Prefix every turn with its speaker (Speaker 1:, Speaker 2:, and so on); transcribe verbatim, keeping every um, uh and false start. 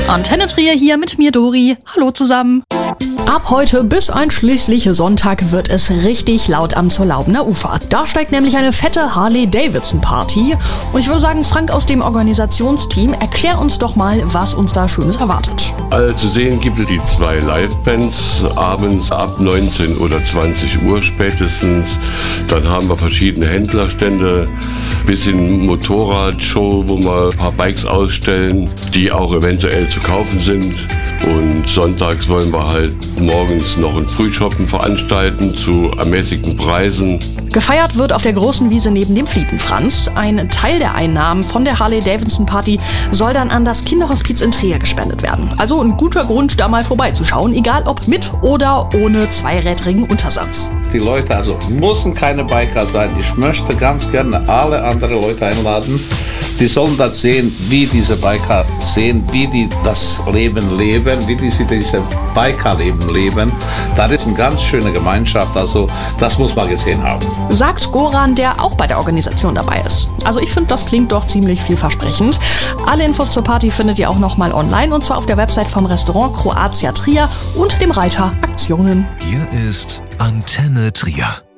Speaker 1: Antenne Trier hier mit mir, Dori. Hallo zusammen. Ab heute bis einschließlich Sonntag wird es richtig laut am Zurlaubener Ufer. Da steigt nämlich eine fette Harley-Davidson-Party. Und ich würde sagen, Frank aus dem Organisationsteam, erklär uns doch mal, was uns da Schönes erwartet.
Speaker 2: Also zu sehen gibt es die zwei Live-Bands abends ab neunzehn oder zwanzig Uhr spätestens. Dann haben wir verschiedene Händlerstände, bisschen Motorradshow, wo wir ein paar Bikes ausstellen, die auch eventuell zu kaufen sind. Und sonntags wollen wir halt morgens noch ein Frühshoppen veranstalten zu ermäßigten Preisen.
Speaker 1: Gefeiert wird auf der großen Wiese neben dem Fliegenfranz. Ein Teil der Einnahmen von der Harley-Davidson-Party soll dann an das Kinderhospiz in Trier gespendet werden. Also ein guter Grund, da mal vorbeizuschauen, egal ob mit oder ohne zweirädrigen Untersatz.
Speaker 3: Die Leute also müssen keine Biker sein. Ich möchte ganz gerne alle anderen Leute einladen. Die sollen das sehen, wie diese Biker sehen, wie die das Leben leben, wie die diese Bikerleben leben. Das ist eine ganz schöne Gemeinschaft, also das muss man gesehen haben.
Speaker 1: Sagt Goran, der auch bei der Organisation dabei ist. Also ich finde, das klingt doch ziemlich vielversprechend. Alle Infos zur Party findet ihr auch nochmal online und zwar auf der Website vom Restaurant Kroatia Trier unter dem Reiter Aktionen.
Speaker 4: Hier ist Antenne Trier.